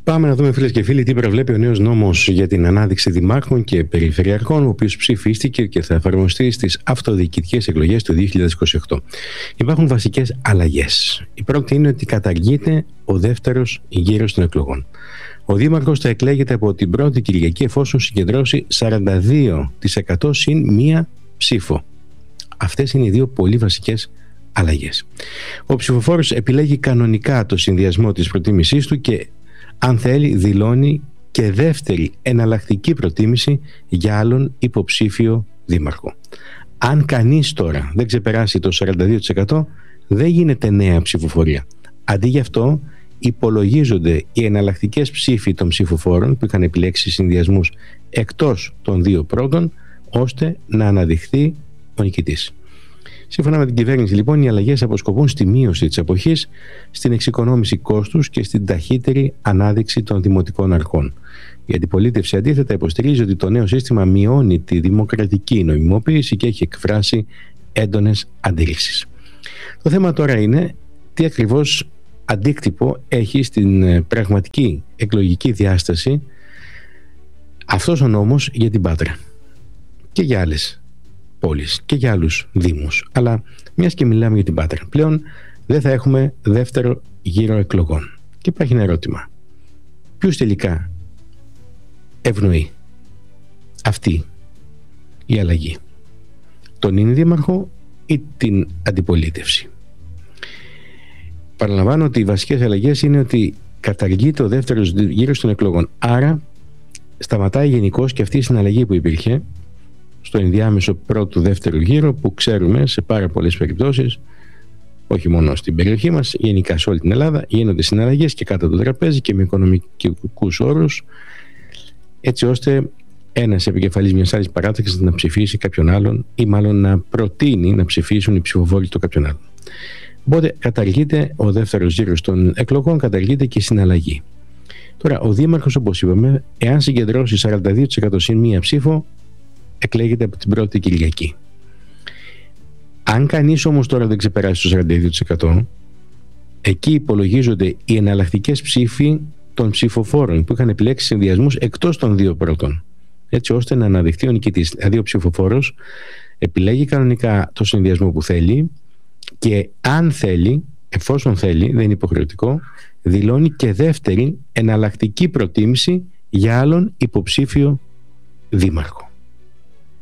Πάμε να δούμε, φίλες και φίλοι, τι προβλέπει ο νέος νόμος για την ανάδειξη δημάρχων και περιφερειαρχών, ο οποίος ψηφίστηκε και θα εφαρμοστεί στις αυτοδιοικητικές εκλογές του 2028. Υπάρχουν βασικές αλλαγές. Η πρώτη είναι ότι καταργείται ο δεύτερος γύρος των εκλογών. Ο δήμαρχος θα εκλέγεται από την πρώτη Κυριακή εφόσον συγκεντρώσει 42% συν μία ψήφο. Αυτές είναι οι δύο πολύ βασικές αλλαγές. Ο ψηφοφόρος επιλέγει κανονικά το συνδυασμό της προτίμησής του και αν θέλει δηλώνει και δεύτερη εναλλακτική προτίμηση για άλλον υποψήφιο δήμαρχο. Αν κανείς τώρα δεν ξεπεράσει το 42% δεν γίνεται νέα ψηφοφορία. Αντί γι' αυτό υπολογίζονται οι εναλλακτικές ψήφοι των ψηφοφόρων που είχαν επιλέξει συνδυασμούς εκτός των δύο πρώτων ώστε να αναδειχθεί ο νικητής. Σύμφωνα με την κυβέρνηση, λοιπόν, οι αλλαγές αποσκοπούν στη μείωση της αποχής, στην εξοικονόμηση κόστους και στην ταχύτερη ανάδειξη των δημοτικών αρχών. Η αντιπολίτευση, αντίθετα, υποστηρίζει ότι το νέο σύστημα μειώνει τη δημοκρατική νομιμοποίηση και έχει εκφράσει έντονες αντιρρήσεις. Το θέμα τώρα είναι τι ακριβώς αντίκτυπο έχει στην πραγματική εκλογική διάσταση αυτός ο νόμος για την Πάτρα και για άλλες πόλεις και για άλλους δήμους. Αλλά μιας και μιλάμε για την Πάτρα, πλέον δεν θα έχουμε δεύτερο γύρο εκλογών. Και υπάρχει ένα ερώτημα. Ποιους τελικά ευνοεί αυτή η αλλαγή? Τον είναι δήμαρχο ή την αντιπολίτευση? Παραλαμβάνω ότι οι βασικές αλλαγές είναι ότι καταργείται ο δεύτερος γύρος των εκλογών. Άρα σταματάει γενικώς και αυτή η συναλλαγή που υπήρχε στο ενδιάμεσο πρώτου-δεύτερου γύρο, που ξέρουμε σε πάρα πολλές περιπτώσεις, όχι μόνο στην περιοχή μας, γενικά σε όλη την Ελλάδα, γίνονται συναλλαγές και κάτω το τραπέζι και με οικονομικούς όρους, έτσι ώστε ένας επικεφαλής μιας άλλης παράταξης να ψηφίσει κάποιον άλλον ή μάλλον να προτείνει να ψηφίσουν οι ψηφοφόροι του κάποιον άλλον. Οπότε καταργείται ο δεύτερος γύρος των εκλογών, καταργείται και η συναλλαγή. Τώρα, ο δήμαρχος, όπως είπαμε, εάν συγκεντρώσει 42% συν μία ψήφο, εκλέγεται από την πρώτη Κυριακή. Αν κανείς όμως τώρα δεν ξεπεράσει το 42%, εκεί υπολογίζονται οι εναλλακτικές ψήφοι των ψηφοφόρων που είχαν επιλέξει συνδυασμούς εκτός των δύο πρώτων, έτσι ώστε να αναδειχθεί ο νικητής. Δηλαδή ο ψηφοφόρος επιλέγει κανονικά το συνδυασμό που θέλει και αν θέλει, εφόσον θέλει, δεν είναι υποχρεωτικό, δηλώνει και δεύτερη εναλλακτική προτίμηση για άλλον υποψήφιο δήμαρχο.